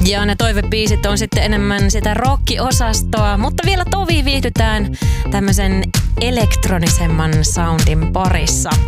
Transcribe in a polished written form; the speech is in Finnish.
Ja ne toivebiisit on sitten enemmän sitä rock-osastoa, mutta vielä tovi viihdytään tämmöisen elektronisemman soundin parissa.